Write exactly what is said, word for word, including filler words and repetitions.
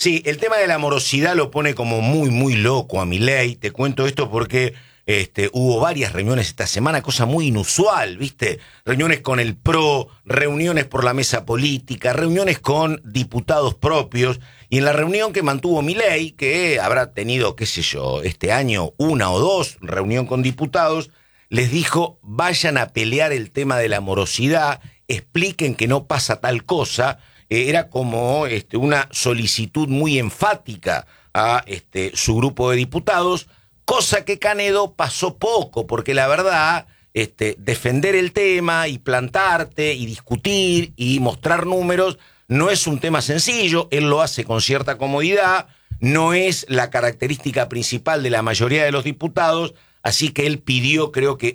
Sí, el tema de la morosidad lo pone como muy, muy loco a Milei. Te cuento esto porque este, hubo varias reuniones esta semana, cosa muy inusual, ¿viste? Reuniones con el P R O, reuniones por la mesa política, reuniones con diputados propios. Y en la reunión que mantuvo Milei, que habrá tenido, qué sé yo, este año una o dos reunión con diputados, les dijo, vayan a pelear el tema de la morosidad, expliquen que no pasa tal cosa. Eh, era como este, una solicitud muy enfática a este, su grupo de diputados, cosa que Canedo pasó poco, porque la verdad, este, defender el tema y plantarte y discutir y mostrar números no es un tema sencillo. Él lo hace con cierta comodidad, no es la característica principal de la mayoría de los diputados, así que él pidió, creo que